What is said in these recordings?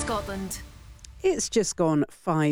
Scotland. It's just gone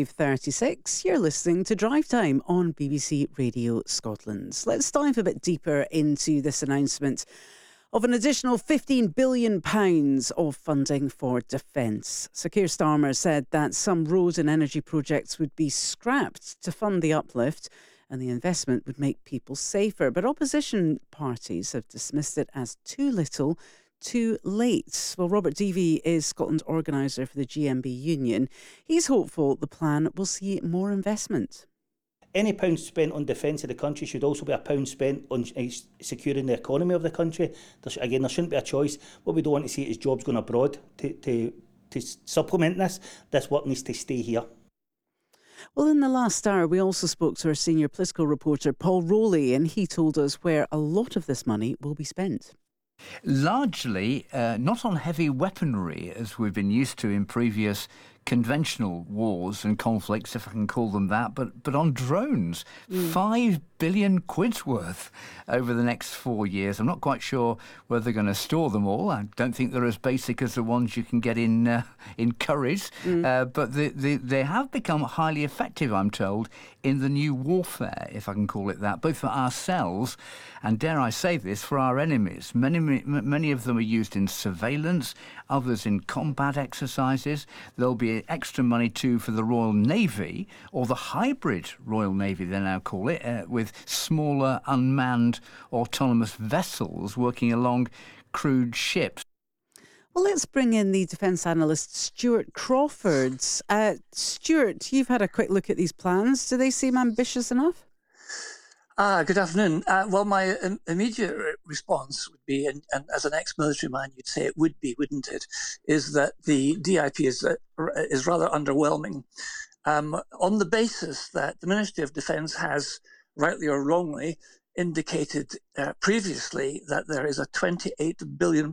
5:36. You're listening to Drive Time on BBC Radio Scotland. Let's dive a bit deeper into this announcement of an additional £15 billion of funding for defence. Sir Keir Starmer said that some road and energy projects would be scrapped to fund the uplift and the investment would make people safer. But opposition parties have dismissed it as too little, too late. Well, Robert Deavy is Scotland organiser for the GMB Union. He's hopeful the plan will see more investment. Any pound spent on defence of the country should also be a pound spent on securing the economy of the country. There shouldn't be a choice. What we don't want to see is jobs going abroad. To supplement this work needs to stay here. Well, in the last hour, we also spoke to our senior political reporter, Paul Rowley, and he told us where a lot of this money will be spent. Largely not on heavy weaponry, as we've been used to in previous conventional wars and conflicts, if I can call them that, but on drones. 5 billion quid's worth over the next 4 years. I'm not quite sure whether they're going to store them all. I don't think they're as basic as the ones you can get in curries, but they have become highly effective, I'm told, in the new warfare, if I can call it that, both for ourselves and, dare I say this, for our enemies. Many of them are used in surveillance, others in combat exercises. There'll be extra money too for the Royal Navy, or the hybrid Royal Navy they now call it, with smaller unmanned autonomous vessels working along crewed ships. Well, let's bring in the defence analyst Stuart Crawford. Stuart, you've had a quick look at these plans. Do they seem ambitious enough? Good afternoon. Well, my immediate response would be, and as an ex-military man, you'd say it would be, wouldn't it, is that the DIP is rather underwhelming on the basis that the Ministry of Defence has, rightly or wrongly, indicated previously that there is a £28 billion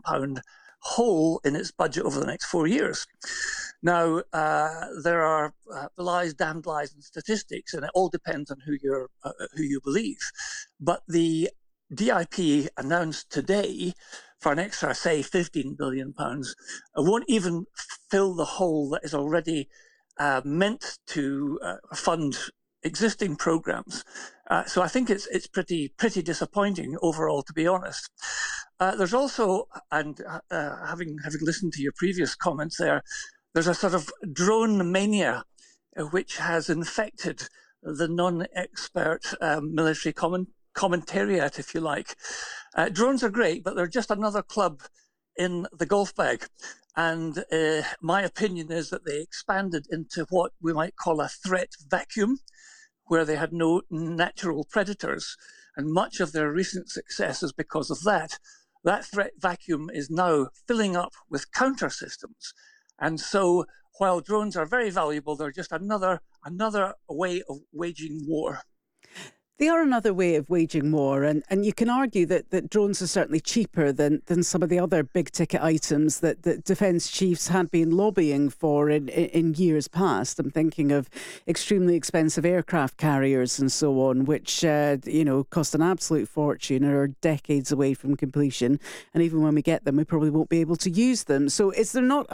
hole in its budget over the next 4 years. Now, there are lies, damned lies, and statistics, and it all depends on who you believe. But the DIP announced today for an extra, say, £15 billion won't even fill the hole that is already meant to fund existing programmes. So I think it's pretty disappointing overall, to be honest. There's also, and having listened to your previous comments there's a sort of drone mania which has infected the non-expert military commentariat, if you like. Drones are great, but they're just another club in the golf bag. And my opinion is that they expanded into what we might call a threat vacuum, where they had no natural predators. And much of their recent success is because of that. That threat vacuum is now filling up with counter systems. And so while drones are very valuable, they're just another way of waging war. They are another way of waging war, and you can argue that drones are certainly cheaper than some of the other big-ticket items that defence chiefs had been lobbying for in years past. I'm thinking of extremely expensive aircraft carriers and so on, which cost an absolute fortune and are decades away from completion. And even when we get them, we probably won't be able to use them. So is there not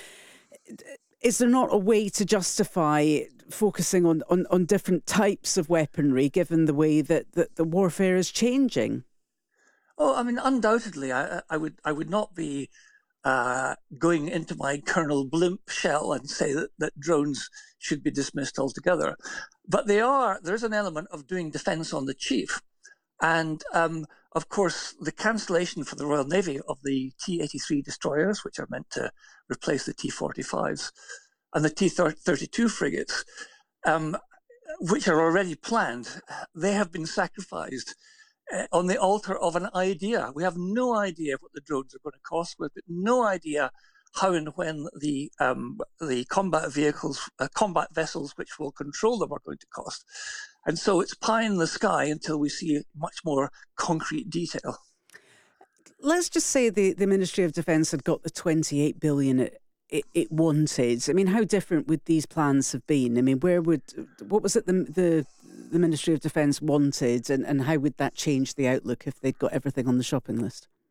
a way to justify focusing on different types of weaponry, given the way that the warfare is changing? Oh, I mean, undoubtedly, I would not be going into my Colonel Blimp shell and say that drones should be dismissed altogether. But there's an element of doing defence on the cheap. And, of course, the cancellation for the Royal Navy of the T-83 destroyers, which are meant to replace the T-45s, and the T-32 frigates, which are already planned, they have been sacrificed on the altar of an idea. We have no idea what the drones are going to cost. We've got no idea how and when the combat vessels which will control them are going to cost. And so it's pie in the sky until we see much more concrete detail. Let's just say the Ministry of Defence had got the $28 billion it wanted. I mean, how different would these plans have been? I mean, what was it the Ministry of Defence wanted, and how would that change the outlook if they'd got everything on the shopping list?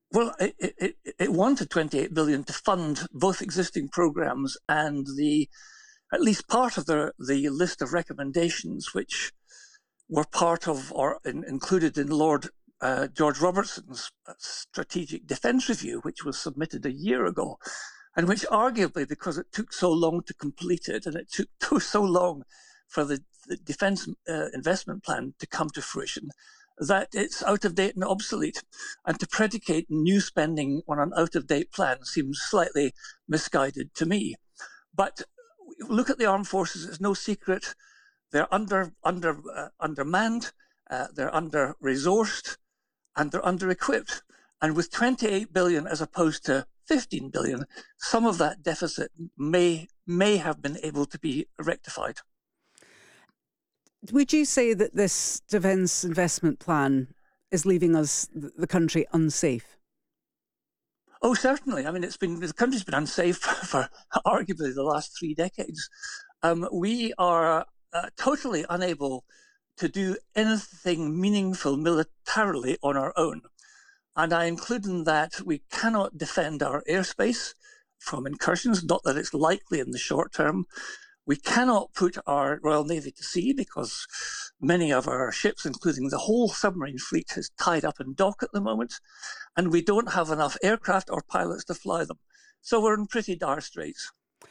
Well, it wanted 28 billion to fund both existing programs and at least part of the list of recommendations, which were part of or included in Lord George Robertson's Strategic Defence Review, which was submitted a year ago, and which arguably, because it took so long to complete it and it took so long for the Defence Investment Plan to come to fruition, that it's out of date and obsolete. And to predicate new spending on an out-of-date plan seems slightly misguided to me. But look at the armed forces. It's no secret they're undermanned, they're under-resourced, and they're under-equipped. And with 28 billion as opposed to 15 billion, some of that deficit may have been able to be rectified. Would you say that this defence investment plan is leaving us, the country, unsafe? Oh, certainly. I mean, the country's been unsafe for arguably the last 3 decades. We are totally unable to do anything meaningful militarily on our own. And I include in that we cannot defend our airspace from incursions, not that it's likely in the short term. We cannot put our Royal Navy to sea because many of our ships, including the whole submarine fleet, is tied up in dock at the moment. And we don't have enough aircraft or pilots to fly them. So we're in pretty dire straits.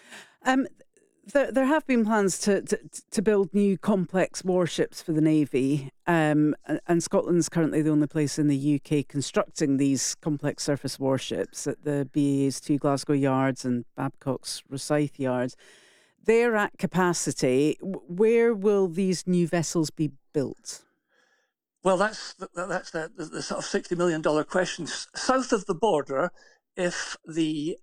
There have been plans to build new complex warships for the Navy, and Scotland's currently the only place in the UK constructing these complex surface warships at the BAE's 2 Glasgow yards and Babcock's Rosyth yards. They're at capacity. Where will these new vessels be built? Well, that's the sort of $60 million question. South of the border, if the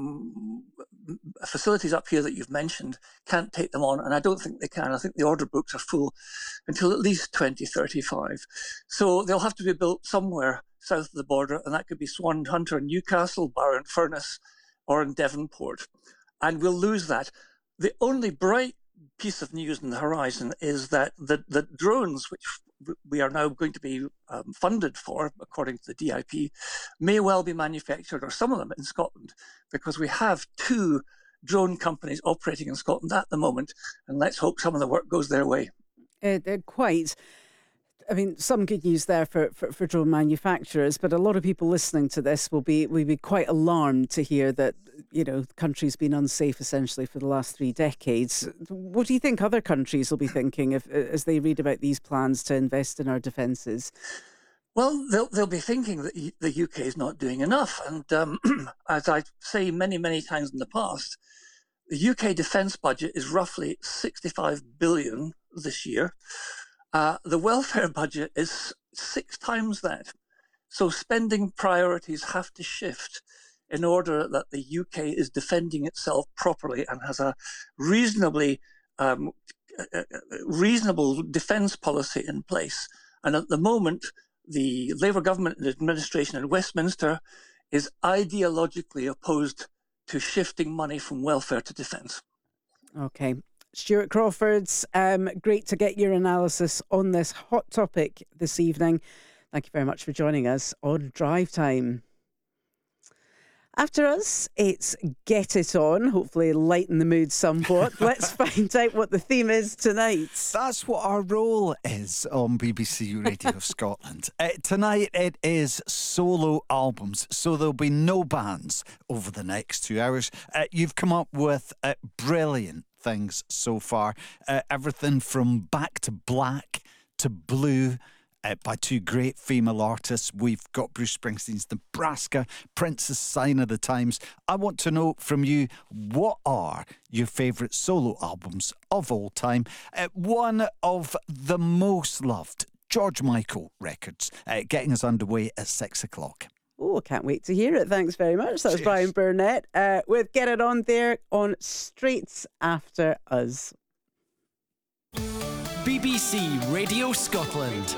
facilities up here that you've mentioned can't take them on, and I don't think they can. I think the order books are full until at least 2035. So they'll have to be built somewhere south of the border, and that could be Swan Hunter in Newcastle, Barrow in Furness, or in Devonport. And we'll lose that. The only bright piece of news on the horizon is that the drones, which we are now going to be funded for, according to the DIP, may well be manufactured, or some of them, in Scotland, because we have 2 drone companies operating in Scotland at the moment, and let's hope some of the work goes their way. Quite. I mean, some good news there for drone manufacturers, but a lot of people listening to this will be quite alarmed to hear that, the country's been unsafe essentially for the last 3 decades. What do you think other countries will be thinking as they read about these plans to invest in our defences? Well, they'll be thinking that the UK is not doing enough. And as I say many, many times in the past, the UK defence budget is roughly 65 billion this year. The welfare budget is 6 times that. So spending priorities have to shift in order that the UK is defending itself properly and has a reasonable defence policy in place. And at the moment, the Labour government and administration in Westminster is ideologically opposed to shifting money from welfare to defence. Okay. Stuart Crawford's, great to get your analysis on this hot topic this evening. Thank you very much for joining us on Drive Time. After us, it's Get It On. Hopefully lighten the mood somewhat. Let's find out what the theme is tonight. That's what our role is on BBC Radio Scotland. Tonight it is solo albums, so there'll be no bands over the next 2 hours. You've come up with brilliant things so far. Everything from Back to Black to Blue, by 2 great female artists. We've got Bruce Springsteen's Nebraska, Prince's Sign of the Times. I want to know from you, what are your favourite solo albums of all time? One of the most loved George Michael records, getting us underway at 6 o'clock. Oh, I can't wait to hear it. Thanks very much. That was Brian Burnett with Get It On there on straight after us. BBC Radio Scotland.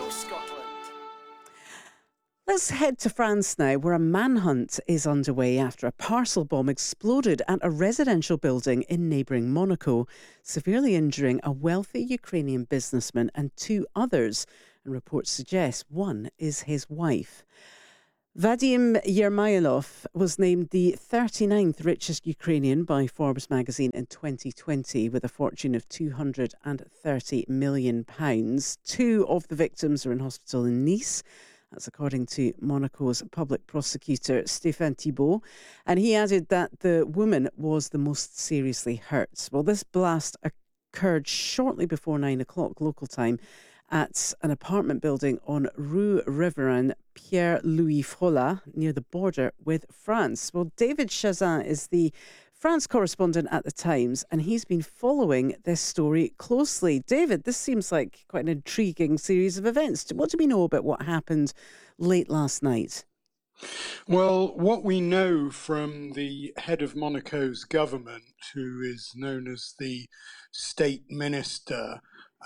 Let's head to France now, where a manhunt is underway after a parcel bomb exploded at a residential building in neighbouring Monaco, severely injuring a wealthy Ukrainian businessman and 2 others. And reports suggest one is his wife. Vadim Yermolov was named the 39th richest Ukrainian by Forbes magazine in 2020 with a fortune of £230 million. Two of the victims are in hospital in Nice. That's according to Monaco's public prosecutor, Stéphane Thibault. And he added that the woman was the most seriously hurt. Well, this blast occurred shortly before 9 o'clock local time at an apartment building on Rue Riverain Pierre-Louis Frola near the border with France. Well, David Chazin is the France correspondent at the Times, and he's been following this story closely. David, this seems like quite an intriguing series of events. What do we know about what happened late last night? Well, what we know from the head of Monaco's government, who is known as the state minister,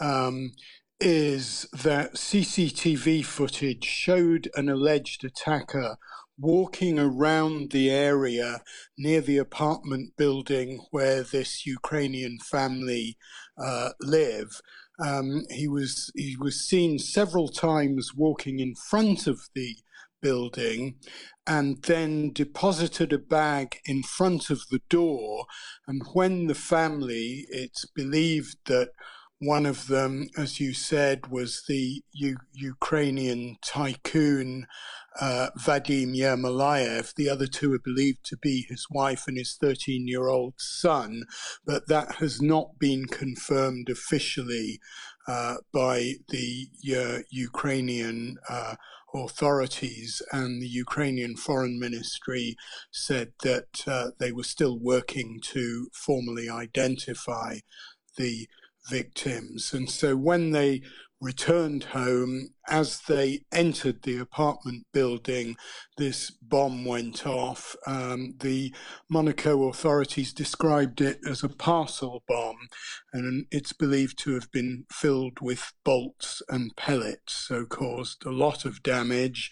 is that CCTV footage showed an alleged attacker walking around the area near the apartment building where this Ukrainian family live. He was seen several times walking in front of the building and then deposited a bag in front of the door. And when the family, it's believed that one of them, as you said, was the Ukrainian tycoon Vadim Yermolov. The other two are believed to be his wife and his 13-year-old son, but that has not been confirmed officially by the Ukrainian authorities, and the Ukrainian Foreign Ministry said that they were still working to formally identify the victims. And so when they returned home, as they entered the apartment building, this bomb went off. The Monaco authorities described it as a parcel bomb, and it's believed to have been filled with bolts and pellets, so caused a lot of damage.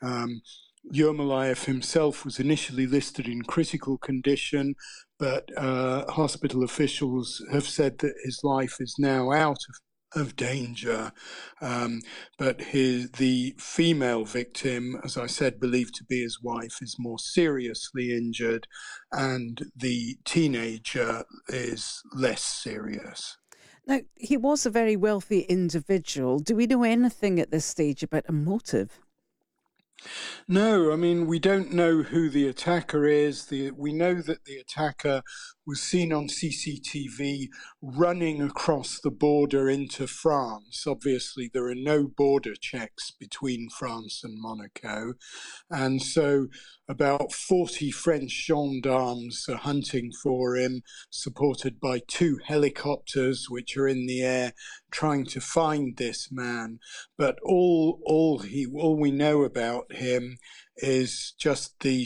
Yermolov himself was initially listed in critical condition, but hospital officials have said that his life is now out of danger. But the female victim, as I said, believed to be his wife, is more seriously injured, and the teenager is less serious. Now, he was a very wealthy individual. Do we know anything at this stage about a motive? No, I mean, we don't know who the attacker is. We know that the attacker was seen on CCTV running across the border into France. Obviously, there are no border checks between France and Monaco. And so about 40 French gendarmes are hunting for him, supported by 2 helicopters, which are in the air trying to find this man. But all we know about him is just the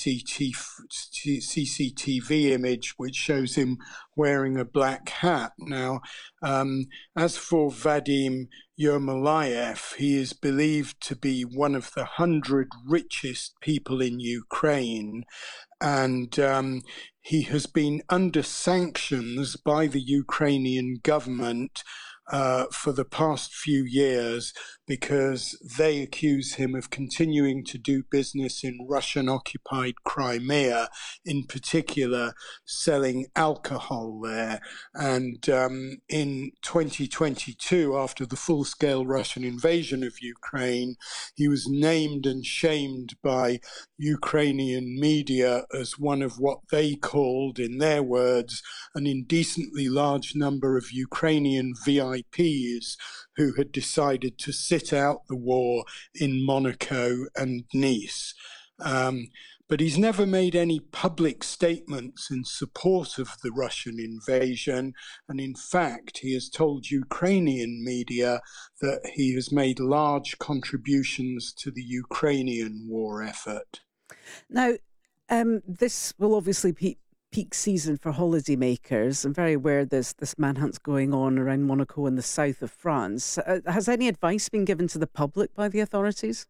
CCTV image, which shows him wearing a black hat. Now, as for Vadim Yermolov, he is believed to be one of the 100 richest people in Ukraine, and he has been under sanctions by the Ukrainian government for the past few years because they accuse him of continuing to do business in Russian-occupied Crimea, in particular selling alcohol there. And in 2022, after the full-scale Russian invasion of Ukraine, he was named and shamed by Ukrainian media as one of what they called, in their words, an indecently large number of Ukrainian VIPs who had decided to sit out the war in Monaco and Nice. But he's never made any public statements in support of the Russian invasion. And in fact, he has told Ukrainian media that he has made large contributions to the Ukrainian war effort. Now, this will obviously be peak season for holidaymakers. I'm very aware there's this manhunt's going on around Monaco and the south of France. Has any advice been given to the public by the authorities?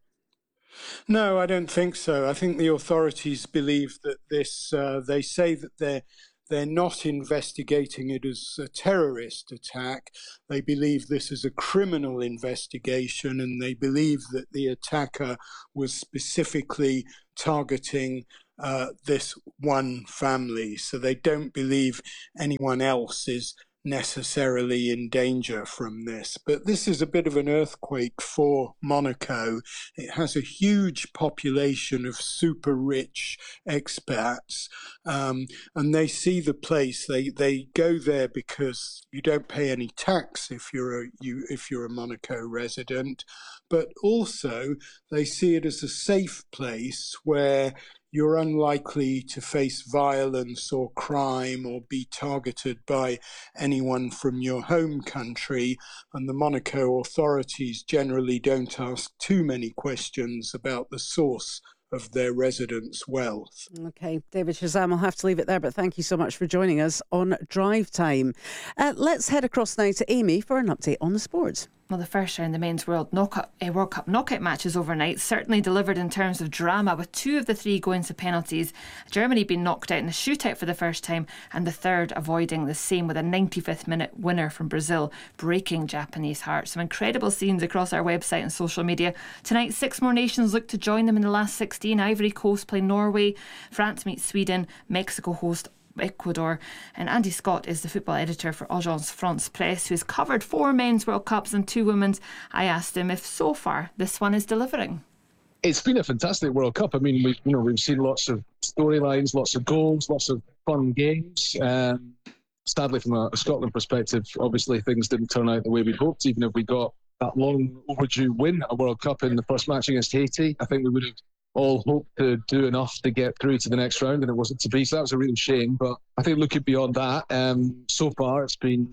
No, I don't think so. I think the authorities believe that this, they say that They're not investigating it as a terrorist attack. They believe this is a criminal investigation, and they believe that the attacker was specifically targeting this one family. So they don't believe anyone else is necessarily in danger from this. But this is a bit of an earthquake for Monaco. It has a huge population of super rich expats, and they see the place. They go there because you don't pay any tax if you're a Monaco resident, but also they see it as a safe place where you're unlikely to face violence or crime or be targeted by anyone from your home country. And the Monaco authorities generally don't ask too many questions about the source of their residents' wealth. OK, David Shazam, I'll have to leave it there, but thank you so much for joining us on Drive Time. Let's head across now to Amy for an update on the sports. Well, the first round of the men's World Cup knockout matches overnight certainly delivered in terms of drama, with 2 of the 3 going to penalties. Germany being knocked out in a shootout for the first time, and the third avoiding the same with a 95th minute winner from Brazil, breaking Japanese hearts. Some incredible scenes across our website and social media. Tonight, 6 more nations look to join them in the last 16. Ivory Coast play Norway, France meets Sweden, Mexico host Ecuador. And Andy Scott is the football editor for Agence France Presse, who has covered 4 men's World Cups and 2 women's. I asked him if so far this one is delivering. It's been a fantastic World Cup. I mean, we've seen lots of storylines, lots of goals, lots of fun games. Sadly, from a Scotland perspective, obviously things didn't turn out the way we'd hoped. Even if we got that long overdue win at a World Cup in the first match against Haiti, I think we would have all hoped to do enough to get through to the next round, and it wasn't to be. So that was a real shame. But I think looking beyond that, so far it's been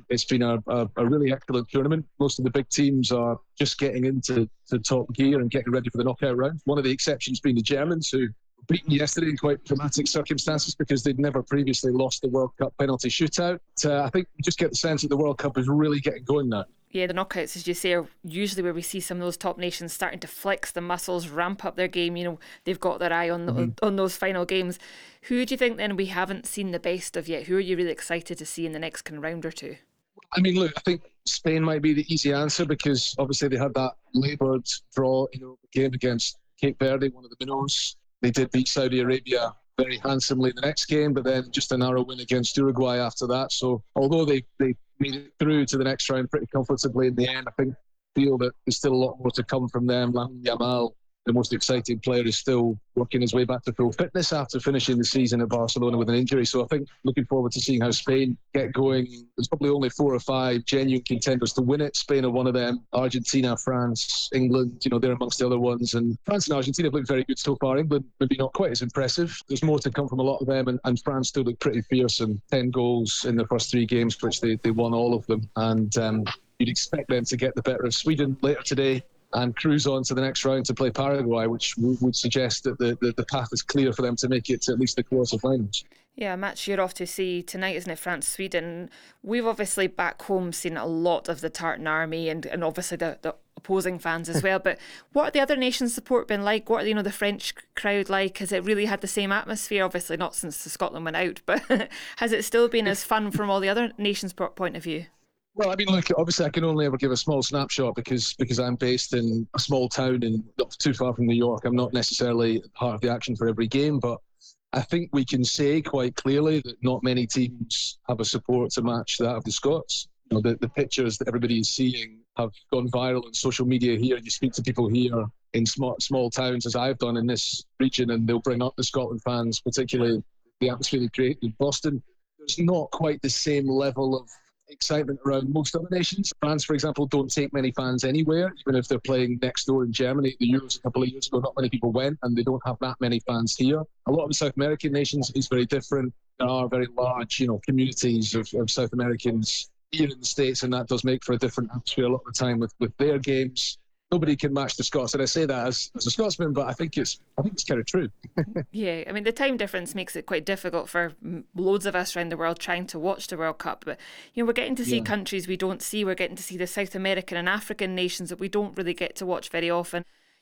a really excellent tournament. Most of the big teams are just getting into top gear and getting ready for the knockout round. One of the exceptions being the Germans, who were beaten yesterday in quite dramatic circumstances because they'd never previously lost the World Cup penalty shootout. I think you just get the sense that the World Cup is really getting going now. Yeah, the knockouts, as you say, are usually where we see some of those top nations starting to flex the muscles, ramp up their game. They've got their eye on those final games. Who do you think then we haven't seen the best of yet? Who are you really excited to see in the next kind of round or two? I mean, look, I think Spain might be the easy answer because obviously they had that laboured draw, game against Cape Verde, one of the minnows. They did beat Saudi Arabia very handsomely in the next game, but then just a narrow win against Uruguay after that. So although they made it through to the next round pretty comfortably in the end, I feel that there's still a lot more to come from them. Lamine Yamal, the most exciting player, is still working his way back to full fitness after finishing the season at Barcelona with an injury. So I think looking forward to seeing how Spain get going. There's probably only 4 or 5 genuine contenders to win it. Spain are one of them. Argentina, France, England, they're amongst the other ones. And France and Argentina have looked very good so far. England maybe not quite as impressive. There's more to come from a lot of them. And France still look pretty fierce, and 10 goals in the first 3 games, which they won all of them. And you'd expect them to get the better of Sweden later today and cruise on to the next round to play Paraguay, which would suggest that the path is clear for them to make it to at least the quarterfinals. Yeah, a match you're off to see tonight, isn't it? France-Sweden. We've obviously back home seen a lot of the Tartan Army and obviously the opposing fans as well. But what are the other nations' support been like? What are the French crowd like? Has it really had the same atmosphere? Obviously not since Scotland went out, but has it still been as fun from all the other nations' point of view? Well, I mean, look, obviously I can only ever give a small snapshot because I'm based in a small town and not too far from New York. I'm not necessarily part of the action for every game, but I think we can say quite clearly that not many teams have a support to match that of the Scots. The pictures that everybody is seeing have gone viral on social media here. You speak to people here in small towns, as I've done in this region, and they'll bring up the Scotland fans, particularly the atmosphere they create in Boston. There's not quite the same level of excitement around most other nations. France, for example, don't take many fans anywhere, even if they're playing next door in Germany. At the Euros a couple of years ago, not many people went, and they don't have that many fans here. A lot of the South American nations is very different. There are very large, communities of South Americans here in the States, and that does make for a different atmosphere a lot of the time with their games. Nobody can match the Scots, and I say that as a Scotsman, but I think it's kind of true. Yeah, I mean, the time difference makes it quite difficult for loads of us around the world trying to watch the World Cup. But we're getting to see countries we don't see. We're getting to see the South American and African nations that we don't really get to watch very often.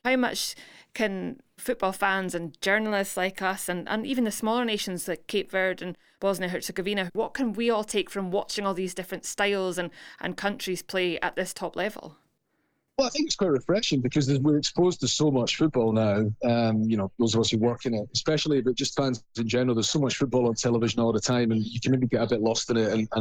How much can football fans and journalists like us and even the smaller nations like Cape Verde and Bosnia-Herzegovina, what can we all take from watching all these different styles and countries play at this top level? Well, I think it's quite refreshing because we're exposed to so much football now. Those of us who work in it, especially, but just fans in general, there's so much football on television all the time, and you can maybe get a bit lost in it and